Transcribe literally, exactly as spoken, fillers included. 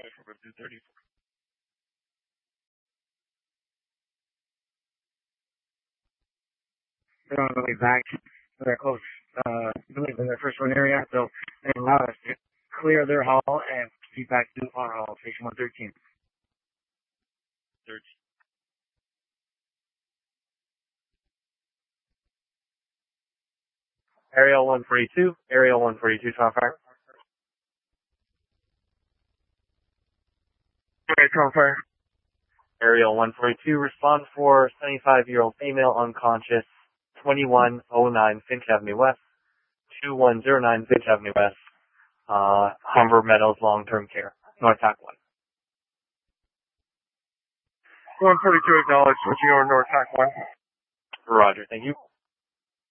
They're on the way back. They're close, uh, I believe in their first one area, so they allow us to clear their hall and proceed back to our hall, station one thirteen. thirteen. Aerial one forty-two, Aerial one forty-two, Tom Fire. Okay, Tom Fire. Aerial one forty-two, respond for seventy-five-year-old female unconscious, twenty-one oh nine Finch Avenue West, two one zero nine Finch Avenue West, uh, Humber Meadows Long-Term Care, North Tack one. one forty-two acknowledged, switching over North Tack one. Roger, thank you.